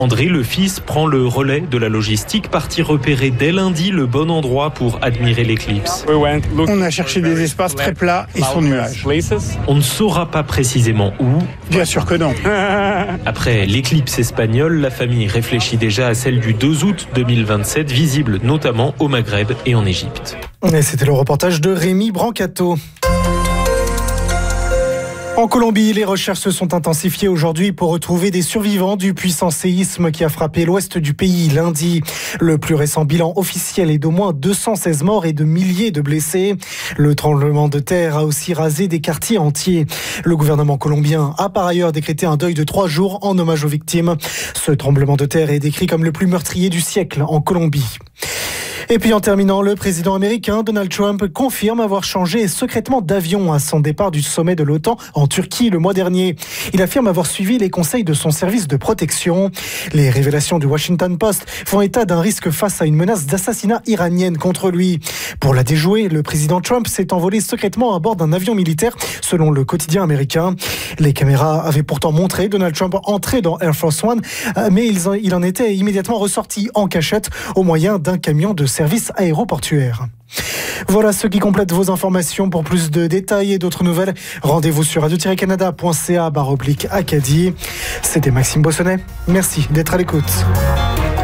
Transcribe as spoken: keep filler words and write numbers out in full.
André, le fils, prend le relais de la logistique, parti repérer dès lundi le bon endroit pour admirer l'éclipse. On a cherché des espaces très plats et sans nuages. On ne saura pas précisément où. Bien sûr que non. Après l'éclipse espagnole, la famille réfléchit déjà à celle du deux août deux mille vingt-sept, visible notamment au Maghreb et en Égypte. Et c'était le reportage de Rémi Brancato. En Colombie, les recherches se sont intensifiées aujourd'hui pour retrouver des survivants du puissant séisme qui a frappé l'ouest du pays lundi. Le plus récent bilan officiel est d'au moins deux cent seize morts et de milliers de blessés. Le tremblement de terre a aussi rasé des quartiers entiers. Le gouvernement colombien a par ailleurs décrété un deuil de trois jours en hommage aux victimes. Ce tremblement de terre est décrit comme le plus meurtrier du siècle en Colombie. Et puis en terminant, le président américain Donald Trump confirme avoir changé secrètement d'avion à son départ du sommet de l'OTAN en Turquie le mois dernier. Il affirme avoir suivi les conseils de son service de protection. Les révélations du Washington Post font état d'un risque face à une menace d'assassinat iranienne contre lui. Pour la déjouer, le président Trump s'est envolé secrètement à bord d'un avion militaire, selon le quotidien américain. Les caméras avaient pourtant montré Donald Trump entrer dans Air Force One, mais il en était immédiatement ressorti en cachette au moyen d'un camion de service aéroportuaire. Voilà ce qui complète vos informations. Pour plus de détails et d'autres nouvelles, rendez-vous sur radio tiret canada point c a barre oblique Acadie. C'était Maxime Bossonnet. Merci d'être à l'écoute.